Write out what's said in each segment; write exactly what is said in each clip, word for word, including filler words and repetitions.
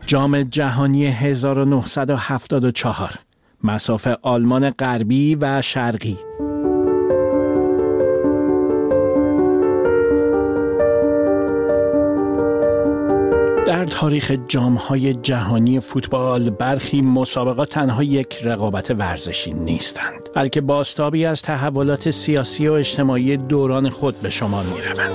جام جهانی هزار و نهصد و هفتاد و چهار، مصاف آلمان غربی و شرقی. در تاریخ جام‌های جهانی فوتبال برخی مسابقات تنها یک رقابت ورزشی نیستند، بلکه بازتابی از تحولات سیاسی و اجتماعی دوران خود به شمار می‌روند.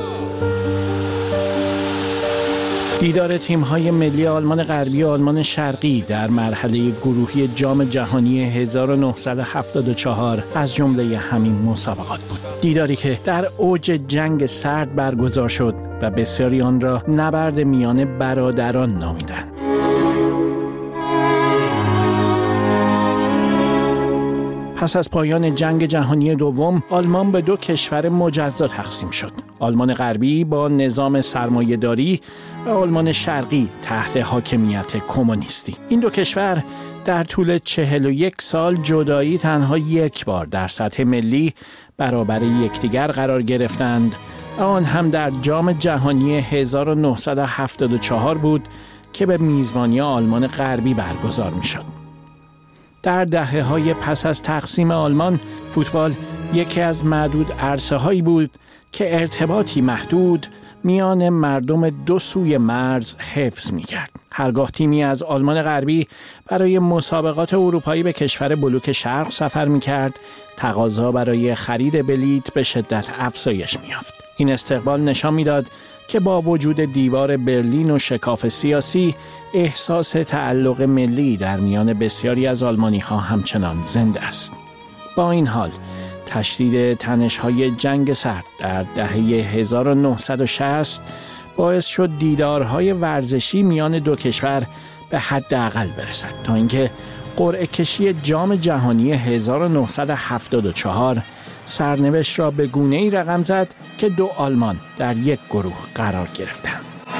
دیدار تیم‌های ملی آلمان غربی و آلمان شرقی در مرحله گروهی جام جهانی هزار و نهصد و هفتاد و چهار از جمله همین مسابقات بود. دیداری که در اوج جنگ سرد برگزار شد و بسیاری آن را نبرد میان برادران نامیدند. پس از پایان جنگ جهانی دوم، آلمان به دو کشور مجزا تقسیم شد. آلمان غربی با نظام سرمایه‌داری و آلمان شرقی تحت حاکمیت کمونیستی. این دو کشور در طول چهل و یک سال جدایی تنها یک بار در سطح ملی برابر یکدیگر قرار گرفتند و آن هم در جام جهانی هزار و نهصد و هفتاد و چهار بود که به میزبانی آلمان غربی برگزار می‌شد. در دهه‌های پس از تقسیم آلمان، فوتبال یکی از معدود عرصه‌هایی بود که ارتباطی محدود میان مردم دو سوی مرز حفظ می‌کرد. هرگاه تیمی از آلمان غربی برای مسابقات اروپایی به کشور بلوک شرق سفر می‌کرد، تقاضا برای خرید بلیت به شدت افزایش می‌یافت. این استقبال نشان می‌داد که با وجود دیوار برلین و شکاف سیاسی، احساس تعلق ملی در میان بسیاری از آلمانی‌ها همچنان زنده است. با این حال، تشدید تنش‌های جنگ سرد در دهه هزار و نهصد و شصت باعث شد دیدارهای ورزشی میان دو کشور به حداقل برسد تا اینکه قرعه کشی جام جهانی هزار و نهصد و هفتاد و چهار سرنوشت را به گونه‌ای رقم زد که دو آلمان در یک گروه قرار گرفتند.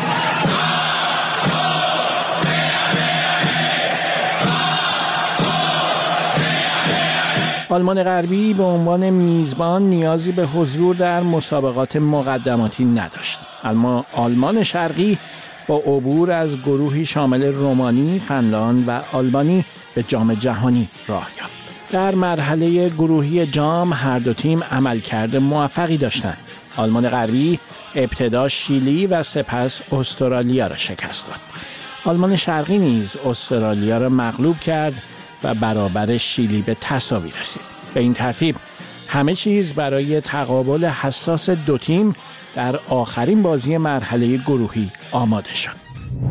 آلمان غربی به عنوان میزبان نیازی به حضور در مسابقات مقدماتی نداشت، اما آلمان شرقی با عبور از گروهی شامل رومانی، فنلاند و آلبانی به جام جهانی راه یافت. در مرحله گروهی جام هر دو تیم عملکرد موفقی داشتند. آلمان غربی ابتدا شیلی و سپس استرالیا را شکست داد. آلمان شرقی نیز استرالیا را مغلوب کرد و برابر شیلی به تساوی رسید. به این ترتیب همه چیز برای تقابل حساس دو تیم در آخرین بازی مرحله گروهی آماده شد.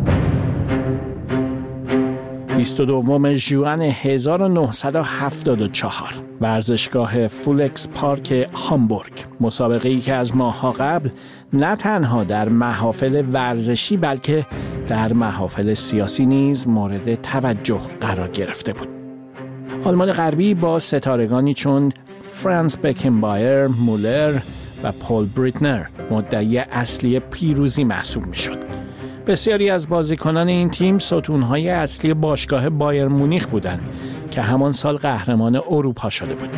بیست و دوم ژوئن هزار و نهصد و هفتاد و چهار، ورزشگاه فولکس پارک هامبورگ، مسابقه‌ای که از ماه‌ها قبل نه تنها در محافل ورزشی بلکه در محافل سیاسی نیز مورد توجه قرار گرفته بود. آلمان غربی با ستارگانی چون فرانس بکنبایر، مولر و پول بریتنر مدعی اصلی پیروزی محسوب می‌شد. بسیاری از بازیکنان این تیم ستونهای اصلی باشگاه بایر مونیخ بودند که همان سال قهرمان اروپا شده بود.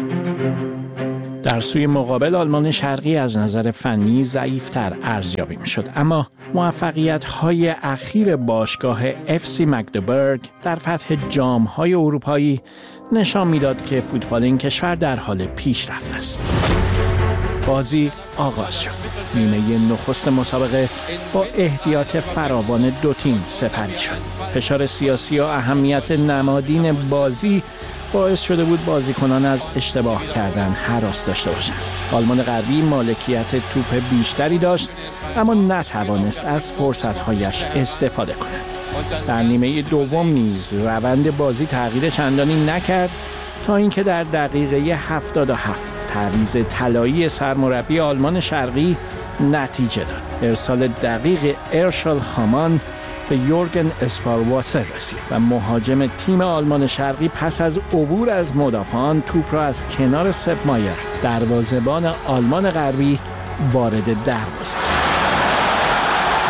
در سوی مقابل آلمان شرقی از نظر فنی ضعیف‌تر ارزیابی می‌شد، اما موفقیت‌های اخیر باشگاه اف سی مگدبورگ در فتح جام‌های اروپایی نشان می‌داد که فوتبال این کشور در حال پیشرفت است. بازی آغاز شد. نیمه نخست مسابقه با احتیاط فراوان دو تیم سپری شد. فشار سیاسی و اهمیت نمادین بازی باعث شده بود بازیکنان از اشتباه کردن هراس داشته باشند. آلمان غربی مالکیت توپ بیشتری داشت اما نتوانست از فرصت‌هایش استفاده کند. در نیمه دوم نیز روند بازی تغییر چندانی نکرد تا اینکه در دقیقه هفتاد و هفت تعویض طلایی سرمربی آلمان شرقی نتیجه داد. ارسال دقیق ارشال هامان به یورگن اسپارواسر رسید و مهاجم تیم آلمان شرقی پس از عبور از مدافعان توپ را از کنار سپ مایر دروازه‌بان آلمان غربی وارد دروازه کرد.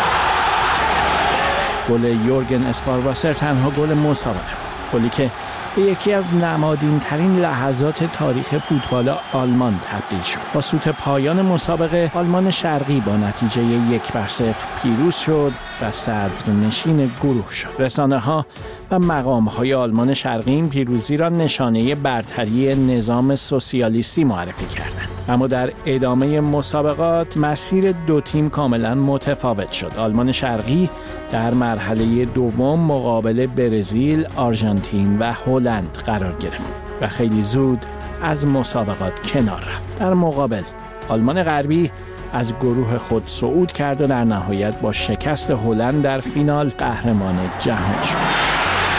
گل یورگن اسپارواسر تنها گل مسابقه بود، گلی که به یکی از نمادین‌ترین لحظات تاریخ فوتبال آلمان تبدیل شد. با سوت پایان مسابقه آلمان شرقی با نتیجه یک بر صفر پیروز شد و صدرنشین گروه شد. رسانه‌ها و مقام‌های آلمان شرقی این پیروزی را نشانه برتری نظام سوسیالیستی معرفی کردند. اما در ادامه مسابقات مسیر دو تیم کاملا متفاوت شد. آلمان شرقی در مرحله دوم مقابل برزیل، آرژانتین و هلند قرار گرفت و خیلی زود از مسابقات کنار رفت. در مقابل آلمان غربی از گروه خود صعود کرد و در نهایت با شکست هلند در فینال قهرمان جهان شد.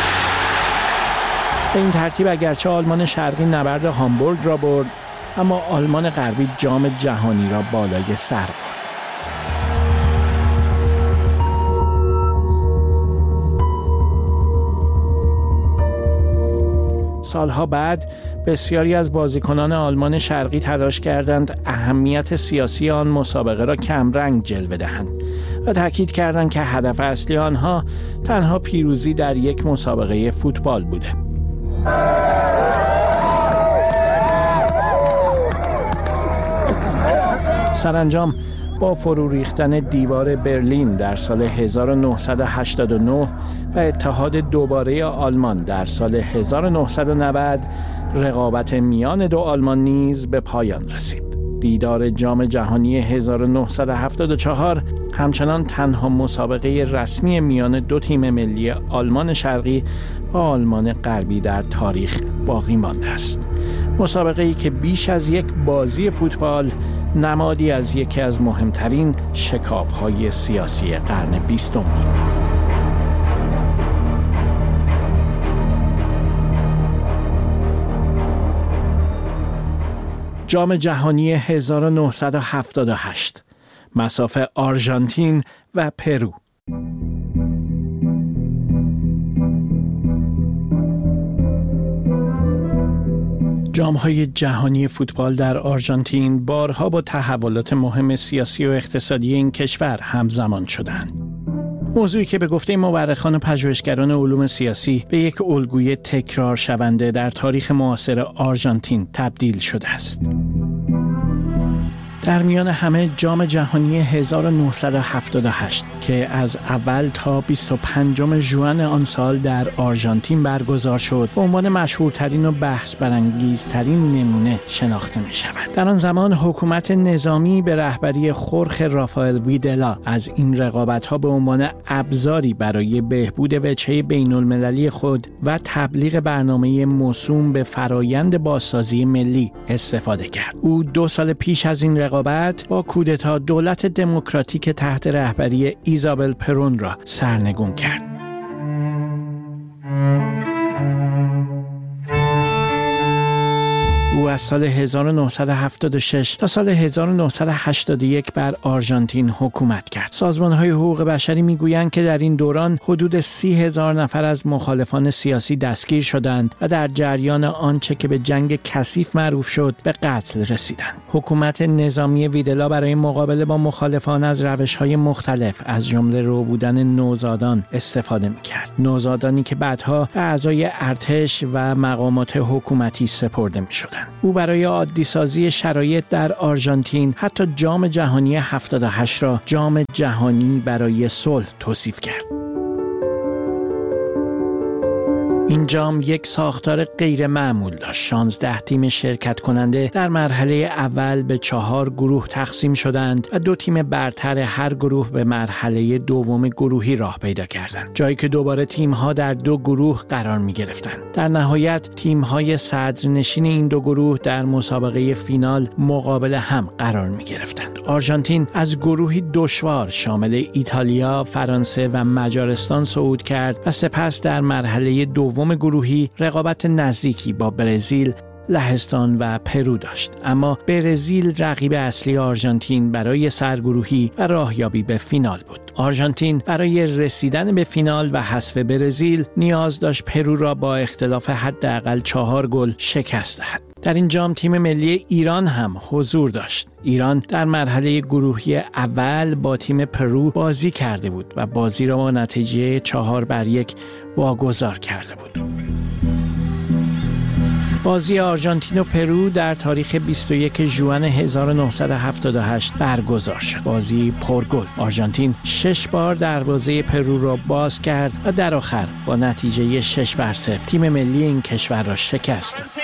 به این ترتیب اگرچه آلمان شرقی نبرد هامبورگ را برد، اما آلمان غربی جام جهانی را بالای سر برد. سالها بعد بسیاری از بازیکنان آلمان شرقی تلاش کردند اهمیت سیاسی آن مسابقه را کمرنگ جلوه دهند و تاکید کردند که هدف اصلی آنها تنها پیروزی در یک مسابقه فوتبال بوده. سرانجام با فرو ریختن دیوار برلین در سال هزار و نهصد و هشتاد و نه و اتحاد دوباره آلمان در سال هزار و نهصد و نود، رقابت میان دو آلمان نیز به پایان رسید. دیدار جام جهانی هزار و نهصد و هفتاد و چهار همچنان تنها مسابقه رسمی میان دو تیم ملی آلمان شرقی و آلمان غربی در تاریخ باقی مانده است. مسابقه‌ای که بیش از یک بازی فوتبال نمادی از یکی از مهمترین شکاف‌های سیاسی قرن بیستم بود. جام جهانی هزار و نهصد و هفتاد و هشت، مصاف آرژانتین و پرو. جام‌های جهانی فوتبال در آرژانتین بارها با تحولات مهم سیاسی و اقتصادی این کشور همزمان شدند. موضوعی که به گفته مورخان و پژوهشگران علوم سیاسی به یک الگوی تکرار شونده در تاریخ معاصر آرژانتین تبدیل شده است. در میان همه جام جهانی هزار و نهصد و هفتاد و هشت که از اول تا بیست و پنجم ژوئن آن سال در آرژانتین برگزار شد، به عنوان مشهورترین و بحث برانگیزترین نمونه شناخته می شود. در آن زمان حکومت نظامی به رهبری خورخ رافائل ویدلا از این رقابت‌ها به عنوان ابزاری برای بهبود وجهه بین‌المللی خود و تبلیغ برنامه موسوم به فرایند بازسازی ملی استفاده کرد. او دو سال پیش از این رقابت با کودتا دولت دموکراتیک تحت رهبری ایزابل پرون را سرنگون کرد. او از سال هزار و نهصد و هفتاد و شش تا سال هزار و نهصد و هشتاد و یک بر آرژانتین حکومت کرد. سازمان‌های حقوق بشری می‌گویند که در این دوران حدود سی هزار نفر از مخالفان سیاسی دستگیر شدند و در جریان آنچه که به جنگ کثیف معروف شد به قتل رسیدند. حکومت نظامی ویدلا برای مقابله با مخالفان از روش‌های مختلف از جمله روبودن نوزادان استفاده می‌کرد. نوزادانی که بعدها به اعضای ارتش و مقامات حکومتی سپرده می‌شدند. او برای عادی سازی شرایط در آرژانتین حتی جام جهانی هفتاد و هشت را جام جهانی برای صلح توصیف کرد. این جام یک ساختار غیر معمول داشت. شانزده تیم شرکت کننده در مرحله اول به چهار گروه تقسیم شدند و دو تیم برتر هر گروه به مرحله دوم گروهی راه پیدا کردند، جایی که دوباره تیم‌ها در دو گروه قرار می‌گرفتند. در نهایت تیم‌های صدرنشین این دو گروه در مسابقه فینال مقابل هم قرار می‌گرفتند. آرژانتین از گروهی دشوار شامل ایتالیا، فرانسه و مجارستان صعود کرد و سپس در مرحله دوم گروهی رقابت نزدیکی با برزیل، لهستان و پرو داشت. اما برزیل رقیب اصلی آرژانتین برای سرگروهی و راهیابی به فینال بود. آرژانتین برای رسیدن به فینال و حذف برزیل نیاز داشت پرو را با اختلاف حداقل چهار گل شکست دهد. در این جام تیم ملی ایران هم حضور داشت. ایران در مرحله گروهی اول با تیم پرو بازی کرده بود و بازی را با نتیجه چهار بر یک واگذار کرده بود. بازی آرژانتین و پرو در تاریخ بیست و یکم ژوئن هزار و نهصد و هفتاد و هشت برگزار شد. بازی پرگل. آرژانتین شش بار دروازه پرو را باز کرد و در آخر با نتیجه شش بر صفر تیم ملی این کشور را شکست داد.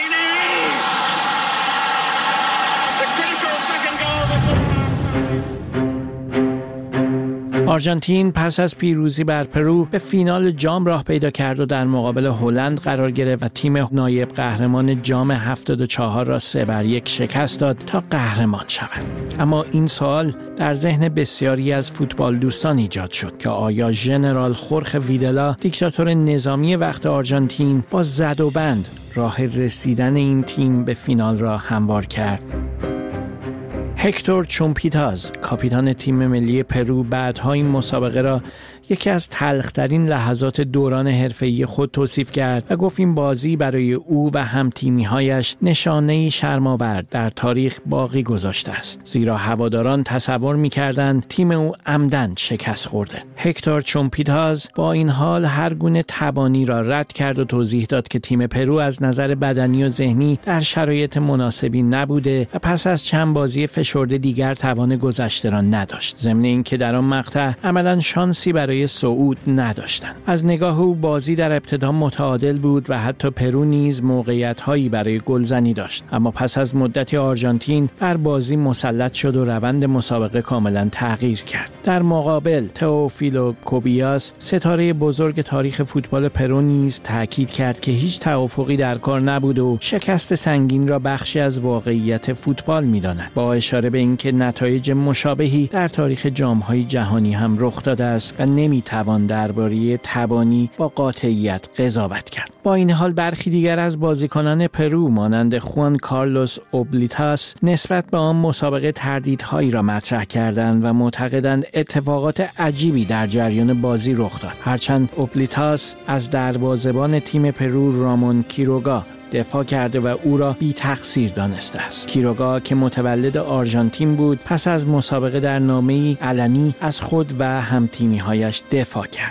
آرژانتین پس از پیروزی بر پرو به فینال جام راه پیدا کرد و در مقابل هلند قرار گرفت و تیم نایب قهرمان جام هفتاد و چهار را سه بر یک شکست داد تا قهرمان شود. اما این سوال در ذهن بسیاری از فوتبال دوستان ایجاد شد که آیا ژنرال خورخ ویدلا، دیکتاتور نظامی وقت آرژانتین، با زد و بند راه رسیدن این تیم به فینال را هموار کرد؟ هکتور چومپیتاز، کاپیتان تیم ملی پرو، بعدها این مسابقه را یکی از تلخ‌ترین لحظات دوران حرفه‌ای خود توصیف کرد و گفت این بازی برای او و هم‌تیمی‌هایش نشانه‌ای شرم‌آور در تاریخ باقی گذاشته است، زیرا هواداران تصور می‌کردند تیم او عمدن شکست خورده. هکتور چومپیتاز با این حال هر گونه تبانی را رد کرد و توضیح داد که تیم پرو از نظر بدنی و ذهنی در شرایط مناسبی نبوده و پس از چند بازی فشرده دیگر توان گذشته را نداشت. ضمن اینکه در آن مقطع عملاً شانسی برای صعود نداشتند. از نگاه او بازی در ابتدا متعادل بود و حتی پرو نیز موقعیت‌هایی برای گلزنی داشت، اما پس از مدتی آرژانتین بر بازی مسلط شد و روند مسابقه کاملا تغییر کرد. در مقابل تئوفیلو کوبیاس، ستاره بزرگ تاریخ فوتبال پرو نیز تاکید کرد که هیچ توافقی در کار نبود و شکست سنگین را بخشی از واقعیت فوتبال می‌داند، با اشاره به اینکه نتایج مشابهی در تاریخ جام‌های جهانی هم رخ داده است و نمیتوان درباره تبانی با قاطعیت قضاوت کرد. با این حال برخی دیگر از بازیکنان پرو مانند خوان کارلوس اوبلیتاس نسبت به آن مسابقه تردیدهایی را مطرح کردند و معتقدند اتفاقات عجیبی در جریان بازی رخ داد. هرچند اوبلیتاس از دروازه‌بان تیم پرو رامون کیروگا دفاع کرده و او را بی تقصیر دانسته است. کیروگا که متولد آرژانتین بود، پس از مسابقه در نامه‌ای علنی از خود و هم‌تیمی‌هایش دفاع کرد.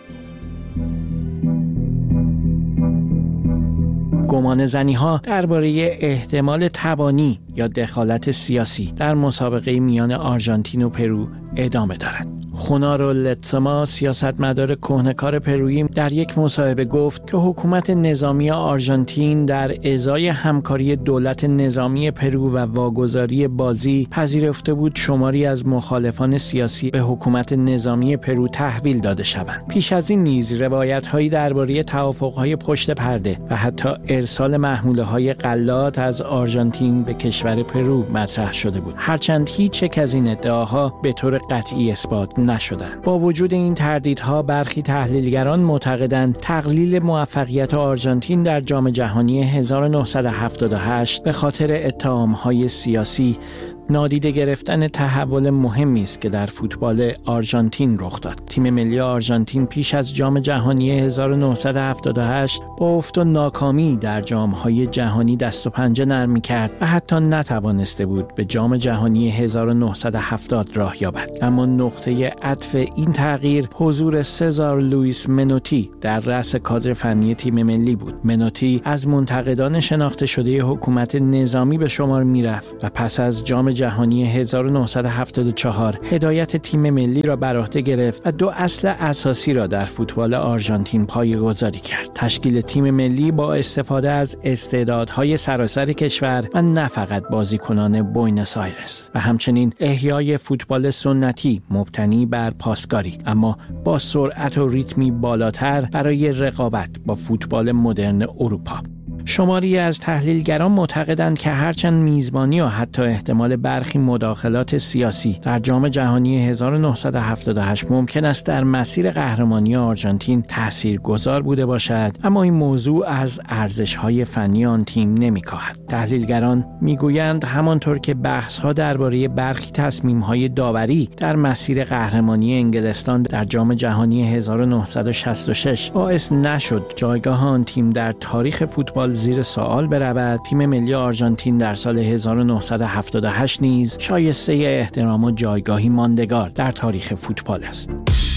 گمان زنی‌ها درباره احتمال تبانی یا دخالت سیاسی در مسابقه میان آرژانتین و پرو ادامه دارد. خونارو لتسما، سیاستمدار کهنه‌کار پرویی، در یک مصاحبه گفت که حکومت نظامی آرژانتین در ازای همکاری دولت نظامی پرو و واگذاری بازی پذیرفته بود شماری از مخالفان سیاسی به حکومت نظامی پرو تحویل داده شوند. پیش از این نیز روایت‌هایی درباره توافق‌های پشت پرده و حتی ارسال محموله‌های غلات از آرژانتین به کشور پرو مطرح شده بود، هرچند هیچ یک از این ادعاها به طور قطعی اثبات نشدند. با وجود این تردیدها، برخی تحلیلگران معتقدند تقلیل موفقیت آرژانتین در جام جهانی هزار و نهصد و هفتاد و هشت به خاطر اتهام‌های سیاسی نادیده گرفتن تحول مهمی است که در فوتبال آرژانتین رخ داد. تیم ملی آرژانتین پیش از جام جهانی هزار و نهصد و هفتاد و هشت با افت و ناکامی در جام‌های جهانی دست و پنجه نرم می‌کرد و حتی نتوانسته بود به جام جهانی هزار و نهصد و هفتاد راه یابد. اما نقطه عطف این تغییر حضور سزار لوئیس منوتی در رأس کادر فنی تیم ملی بود. منوتی از منتقدان شناخته شده حکومت نظامی به شمار می‌رفت و پس از جام جهانی هزار و نهصد و هفتاد و چهار هدایت تیم ملی را بر عهده گرفت و دو اصل اساسی را در فوتبال آرژانتین پایه‌گذاری کرد: تشکیل تیم ملی با استفاده از استعدادهای سراسر کشور و نه فقط بازیکنان بوینس آیرس، و همچنین احیای فوتبال سنتی مبتنی بر پاسکاری اما با سرعت و ریتمی بالاتر برای رقابت با فوتبال مدرن اروپا. شماری از تحلیلگران معتقدند که هرچند میزبانی و حتی احتمال برخی مداخلات سیاسی در جام جهانی هزار و نهصد و هفتاد و هشت ممکن است در مسیر قهرمانی آرژانتین تاثیرگذار بوده باشد، اما این موضوع از ارزش‌های فنی آن تیم نمی‌کاهد. تحلیلگران میگویند همانطور که بحث‌ها درباره برخی تصمیم‌های داوری در مسیر قهرمانی انگلستان در جام جهانی هزار و نهصد و شصت و شش باعث نشد جایگاه آن تیم در تاریخ فوتبال زیر سوال برود، تیم ملی آرژانتین در سال هزار و نهصد و هفتاد و هشت نیز شایسته احترام و جایگاهی ماندگار در تاریخ فوتبال است.